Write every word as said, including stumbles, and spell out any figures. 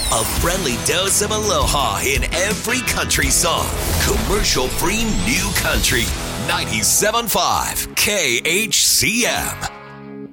A friendly dose of aloha in every country song. Commercial-free New Country. ninety-seven point five K H C M.